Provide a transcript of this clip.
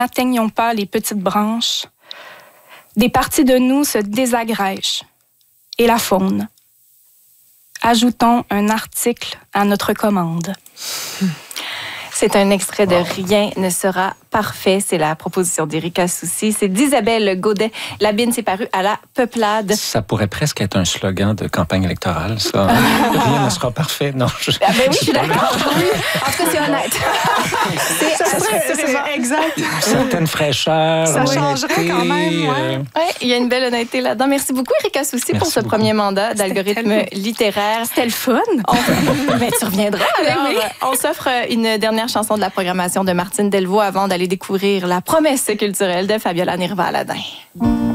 n'atteignons pas les petites branches, des parties de nous se désagrègent. Et la faune. Ajoutons un article à notre commande. C'est un extrait de Rien ne sera parfait. C'est la proposition d'Erika Soucy. C'est d'Isabelle Gaudet. Labine, c'est paru à la Peuplade. Ça pourrait presque être un slogan de campagne électorale, ça. Rien ne sera parfait. Non, oui, je suis d'accord. Oui. En tout cas, c'est honnête. C'est exact. Une certaine fraîcheur. Ça changerait quand même, ouais. Oui, il y a une belle honnêteté là-dedans. Merci beaucoup, Erika Soucy, pour ce premier mandat d'algorithme littéraire. C'était le fun. Mais tu reviendras. Alors, on s'offre une dernière chanson de la programmation de Martine Delvaux avant d'aller découvrir la promesse culturelle de Fabiola Nirva-Aladin.